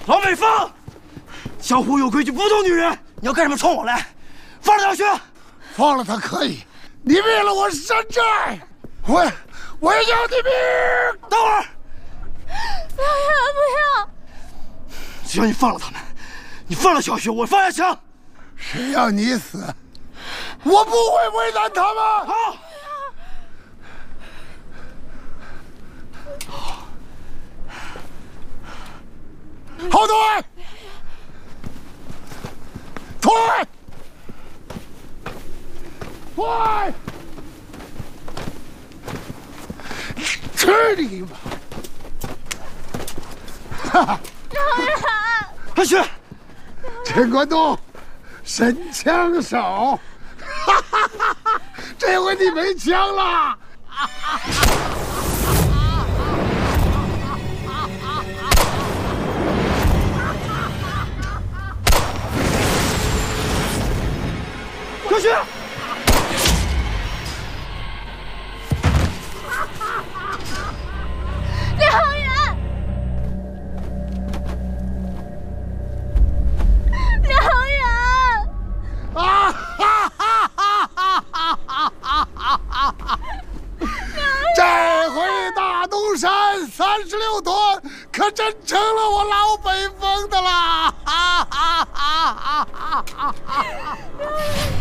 老北放！江湖有规矩，不动女人。你要干什么？冲我来！放了杨轩！ 放了他可以，你灭了我山寨，我要你命！ 等会儿， 老爷不要！ 只要你放了他们，你放了小雪，我放下枪。 谁让你死？我不会为难他们。 好。 后退！退！退！去你妈！哈哈！ 阿雪， 陈关东，神枪手！哈哈哈哈！这回你没枪了！ 小雪。 梁远，梁远！ 啊哈哈哈哈哈哈！这回大东山36屯可真成了我老北风的啦！哈哈哈哈哈哈！